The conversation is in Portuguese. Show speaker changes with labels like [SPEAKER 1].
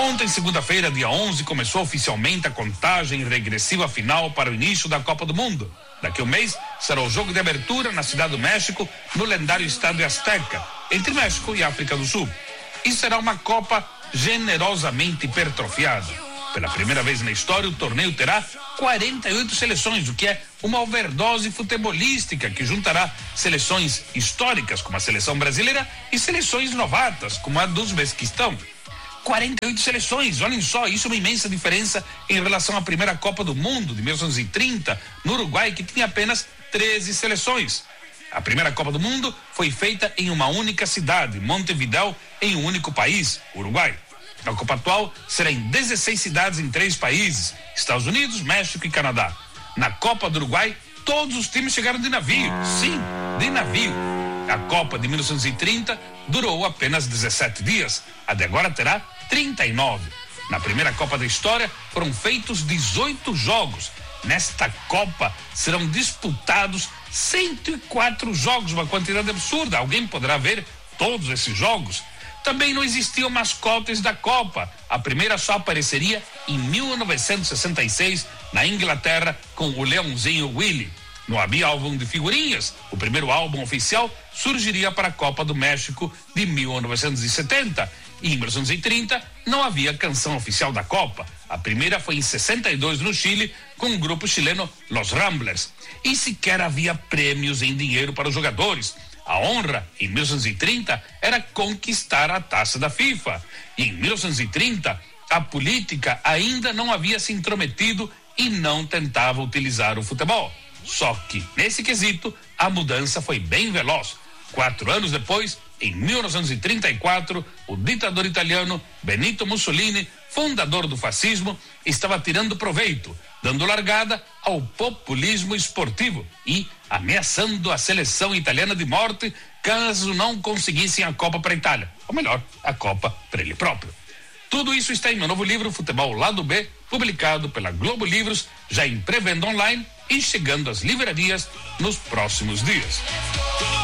[SPEAKER 1] Ontem, segunda-feira, dia 11, começou oficialmente a contagem regressiva final para o início da Copa do Mundo. Daqui a um mês será o jogo de abertura na Cidade do México, no lendário Estádio Azteca, entre México e África do Sul. E será uma Copa generosamente hipertrofiada. Pela primeira vez na história, o torneio terá 48 seleções, o que é uma overdose futebolística que juntará seleções históricas, como a seleção brasileira, e seleções novatas, como a do Uzbequistão. 48 seleções, olhem só, isso é uma imensa diferença em relação à primeira Copa do Mundo de 1930, no Uruguai, que tinha apenas 13 seleções. A primeira Copa do Mundo foi feita em uma única cidade, Montevidéu, em um único país, Uruguai. A Copa atual será em 16 cidades em 3 países, Estados Unidos, México e Canadá. Na Copa do Uruguai, todos os times chegaram de navio, sim, de navio. A Copa de 1930 durou apenas 17 dias, a de agora terá 39. Na primeira Copa da história foram feitos 18 jogos. Nesta Copa serão disputados 104 jogos, uma quantidade absurda. Alguém poderá ver todos esses jogos? Também não existiam mascotes da Copa. A primeira só apareceria em 1966 na Inglaterra com o Leãozinho Willie. Não havia álbum de figurinhas. O primeiro álbum oficial surgiria para a Copa do México de 1970. E em 1930 não havia canção oficial da Copa. A primeira foi em 62 no Chile com o grupo chileno Los Ramblers. E sequer havia prêmios em dinheiro para os jogadores. A honra, em 1930, era conquistar a taça da FIFA. E em 1930, a política ainda não havia se intrometido e não tentava utilizar o futebol. Só que, nesse quesito, a mudança foi bem veloz. 4 anos depois, em 1934, o ditador italiano Benito Mussolini, fundador do fascismo, estava tirando proveito, dando largada ao populismo esportivo e ameaçando a seleção italiana de morte caso não conseguissem a Copa para a Itália, ou melhor, a Copa para ele próprio. Tudo isso está em meu novo livro Futebol Lado B, publicado pela Globo Livros, já em pré-venda online e chegando às livrarias nos próximos dias.